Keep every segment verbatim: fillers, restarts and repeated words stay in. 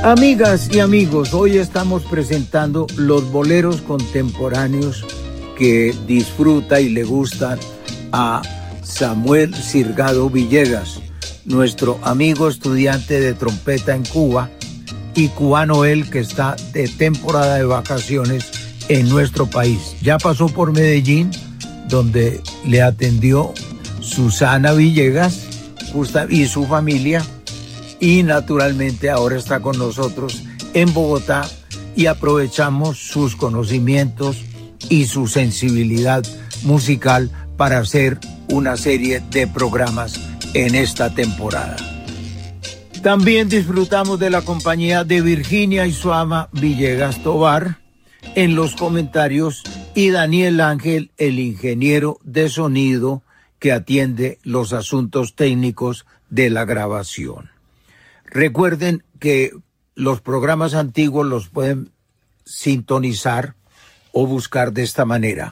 Amigas y amigos, hoy estamos presentando los boleros contemporáneos que disfruta y le gustan a Samuel Sirgado Villegas, nuestro amigo estudiante de trompeta en Cuba y cubano él que está de temporada de vacaciones en nuestro país. Ya pasó por Medellín, donde le atendió Susana Villegas y su familia, y naturalmente ahora está con nosotros en Bogotá y aprovechamos sus conocimientos y su sensibilidad musical para hacer una serie de programas en esta temporada. También disfrutamos de la compañía de Virginia y su ama Villegas Tovar en los comentarios y Daniel Ángel, el ingeniero de sonido que atiende los asuntos técnicos de la grabación. Recuerden que los programas antiguos los pueden sintonizar o buscar de esta manera.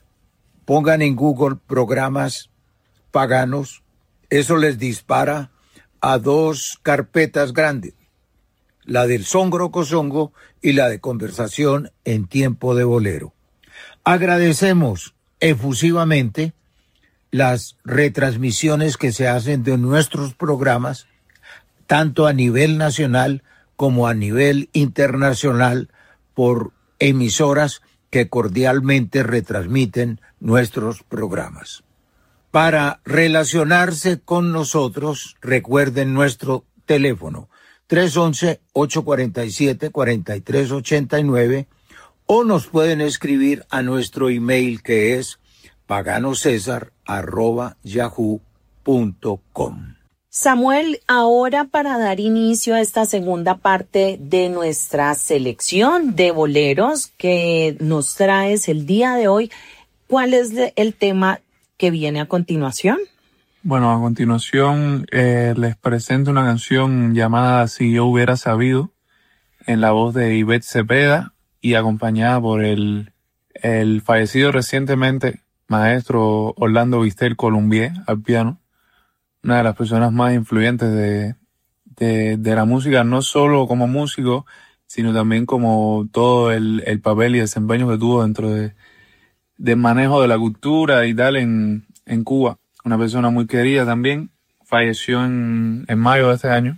Pongan en Google programas paganos, eso les dispara a dos carpetas grandes, la del Songo Cosongo y la de conversación en tiempo de bolero. Agradecemos efusivamente las retransmisiones que se hacen de nuestros programas, tanto a nivel nacional como a nivel internacional, por emisoras que cordialmente retransmiten nuestros programas. Para relacionarse con nosotros, recuerden nuestro teléfono tres once, ocho cuatro siete, cuatro tres ocho nueve o nos pueden escribir a nuestro email que es paganosesar arroba yahoo punto com. Samuel, ahora para dar inicio a esta segunda parte de nuestra selección de boleros que nos traes el día de hoy, ¿cuál es el tema que viene a continuación? Bueno, a continuación eh, les presento una canción llamada Si yo hubiera sabido, en la voz de Ivette Cepeda y acompañada por el, el fallecido recientemente maestro Orlando Vistel Colombier al piano, una de las personas más influyentes de, de, de la música, no solo como músico, sino también como todo el, el papel y desempeño que tuvo dentro de, del manejo de la cultura y tal en, en Cuba. Una persona muy querida también, falleció en, en mayo de este año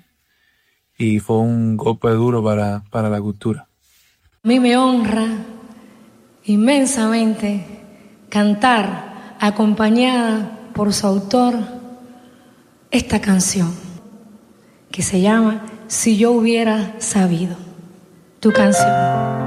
y fue un golpe duro para, para la cultura. A mí me honra inmensamente cantar acompañada por su autor esta canción que se llama Si yo hubiera sabido, tu canción.